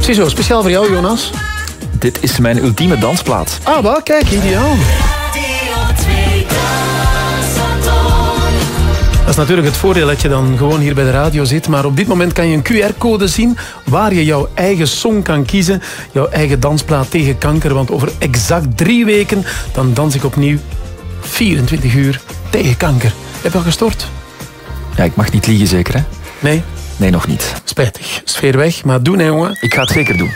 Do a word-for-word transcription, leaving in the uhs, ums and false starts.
Ziezo, speciaal voor jou, Jonas. Dit is mijn ultieme dansplaat. Ah, wel, kijk, ideaal. Dat is natuurlijk het voordeel dat je dan gewoon hier bij de radio zit. Maar op dit moment kan je een Q R-code zien waar je jouw eigen song kan kiezen. Jouw eigen dansplaat tegen kanker. Want over exact drie weken dan dans ik opnieuw vierentwintig uur tegen kanker. Heb je al gestort? Ja, ik mag niet liegen zeker, hè? Nee? Nee, nog niet. Spijtig. Sfeer weg, maar doen hè, jongen. Ik ga het zeker doen.